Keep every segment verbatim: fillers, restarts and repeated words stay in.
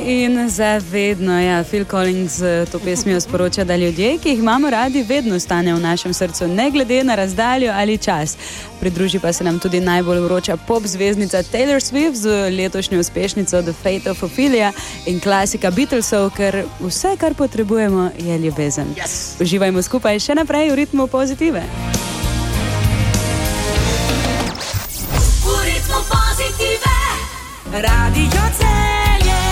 In za vedno, ja, Phil Collins to pesmijo sporoča, da ljudje, ki jih imamo radi, vedno stanejo v našem srcu, ne glede na razdaljo ali čas. Pridruži pa se nam tudi najbolj vroča pop zvezdnica Taylor Swift z letošnjo uspešnico The Fate of Ophelia in klasika Beatlesov, ker vse, kar potrebujemo, je ljubezen. Yes. Uživajmo skupaj še naprej v ritmu pozitive. V ritmu pozitive, Radio Celje.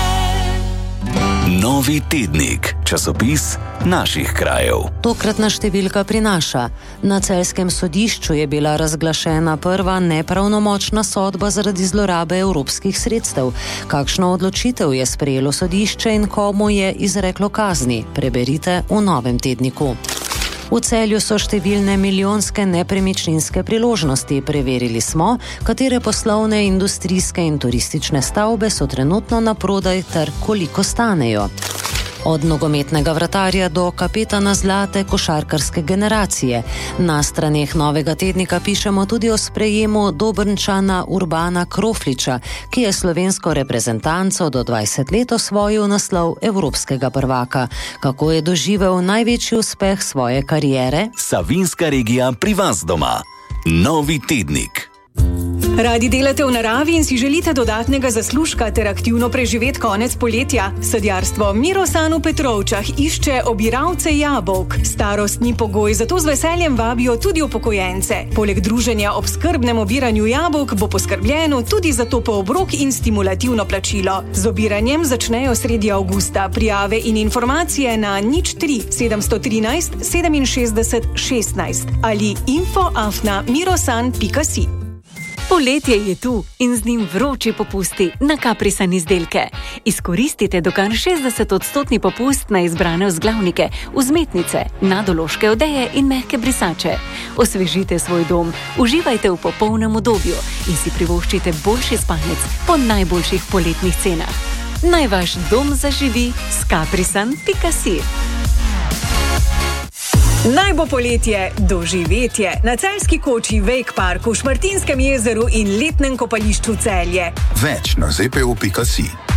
Novi tednik, časopis naših krajev. Tokratna številka prinaša. Na celjskem sodišču je bila razglašena prva nepravnomočna sodba zaradi zlorabe evropskih sredstev. Kakšno odločitev je sprejelo sodišče in komu je izreklo kazni? Preberite v novem tedniku. V Celju so številne milijonske nepremičninske priložnosti. Preverili smo, katere poslovne, industrijske in turistične stavbe so trenutno na prodaj ter koliko stanejo. Od nogometnega vratarja do kapetana zlate košarkarske generacije. Na straneh novega tednika pišemo tudi o sprejemu Dobrnčana Urbana Krofliča, ki je slovensko reprezentanco do dvajset let osvojil naslov evropskega prvaka. Kako je doživel največji uspeh svoje kariere? Savinjska regija pri vas doma. Novi tednik. Radi delate v naravi in si želite dodatnega zaslužka ter aktivno preživeti konec poletja? Sadjarstvo Mirosan v Petrovčah išče obiralce jabolk. Starost ni pogoj, zato z veseljem vabijo tudi upokojence. Poleg druženja ob skrbnem obiranju jabolk bo poskrbljeno tudi za to poobrok in stimulativno plačilo. Z obiranjem začnejo sredi avgusta. Prijave in informacije na nič tri sedemsto trinajst sedeminšestdeset šestnajst ali info afna mirosan pika si. Poletje je tu in z njim vroči popusti na Caprisan izdelke. Izkoristite do kar šestdeset odstotni popust na izbrane vzglavnike, vzmetnice, nadološke odeje in mehke brisače. Osvežite svoj dom, uživajte v popolnem udobju in si privoščite boljši spanec po najboljših poletnih cenah. Naj vaš dom zaživi s caprisan pika si. Naj bo poletje doživetje na celjski koči Wake Park v Šmartinskem jezeru in letnem kopališču Celje. Več na zepeu pika si.